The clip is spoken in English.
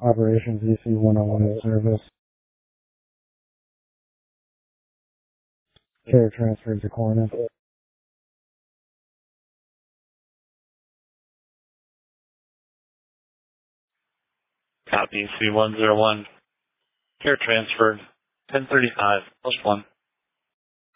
Operations EC-101 in service. Care transferred to Cornet. Copy, C101. Care transferred, 1035, +1.